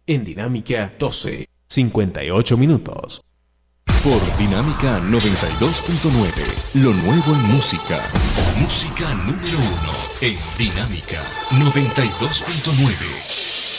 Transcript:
En Dinámica 12, 58 minutos. Por Dinámica 92.9, lo nuevo en música. Música número 1 en Dinámica 92.9.